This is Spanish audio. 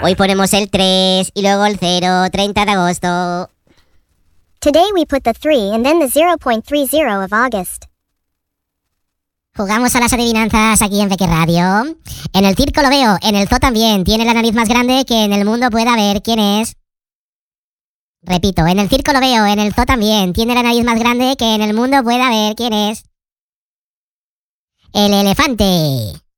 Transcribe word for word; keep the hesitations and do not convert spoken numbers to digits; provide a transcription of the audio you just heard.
Hoy ponemos el tres y luego el cero, treinta de agosto. Today we put the three and then the zero point three zero of August. Jugamos a las adivinanzas aquí en Peque Radio. En el circo lo veo, en el zoo también. Tiene la nariz más grande que en el mundo pueda ver. ¿Quién es? Repito, en el circo lo veo, en el zoo también. Tiene la nariz más grande que en el mundo pueda ver. ¿Quién es? El elefante.